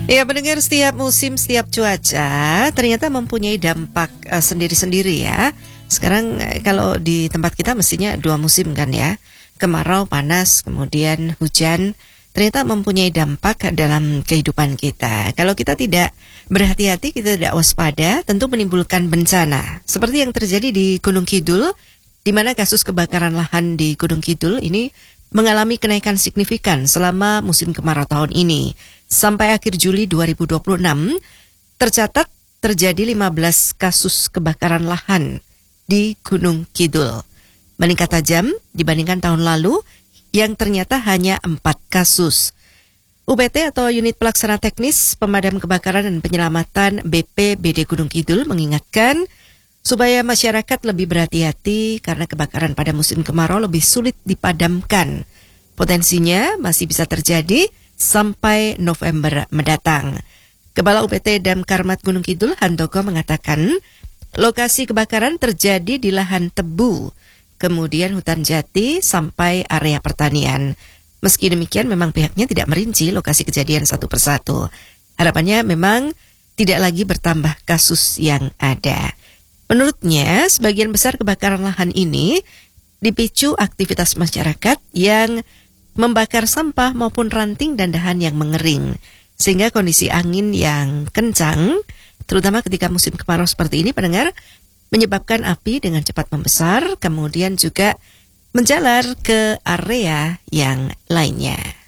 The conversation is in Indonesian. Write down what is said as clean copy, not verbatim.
Ya, mendengar setiap musim, setiap cuaca ternyata mempunyai dampak sendiri-sendiri ya. Sekarang kalau di tempat kita mestinya 2 musim kan ya. Kemarau, panas, kemudian hujan. Ternyata mempunyai dampak dalam kehidupan kita. Kalau kita tidak berhati-hati, kita tidak waspada, tentu menimbulkan bencana. Seperti yang terjadi di Gunung Kidul, di mana kasus kebakaran lahan di Gunung Kidul ini mengalami kenaikan signifikan selama musim kemarau tahun ini. Sampai akhir Juli 2026, tercatat terjadi 15 kasus kebakaran lahan di Gunung Kidul. Meningkat tajam dibandingkan tahun lalu yang ternyata hanya 4 kasus. UPT atau Unit Pelaksana Teknis Pemadam Kebakaran dan Penyelamatan BPBD Gunung Kidul mengingatkan supaya masyarakat lebih berhati-hati karena kebakaran pada musim kemarau lebih sulit dipadamkan. Potensinya masih bisa terjadi sampai November mendatang. Kepala UPT Damkarmat Gunung Kidul Handoko mengatakan lokasi kebakaran terjadi di lahan tebu, kemudian hutan jati sampai area pertanian. Meski demikian memang pihaknya tidak merinci lokasi kejadian satu persatu. Harapannya memang tidak lagi bertambah kasus yang ada. Menurutnya sebagian besar kebakaran lahan ini dipicu aktivitas masyarakat yang membakar sampah maupun ranting dan dahan yang mengering. Sehingga kondisi angin yang kencang, terutama ketika musim kemarau seperti ini, pendengar, menyebabkan api dengan cepat membesar, kemudian juga menjalar ke area yang lainnya.